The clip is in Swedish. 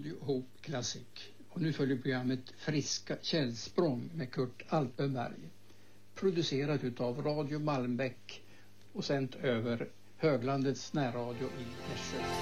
Radio Hope Classic. Och nu följer programmet Friska källsprång med Kurt Alpenberg. Producerat utav Radio Malmbäck och sänt över Höglandets närradio i Nässjö.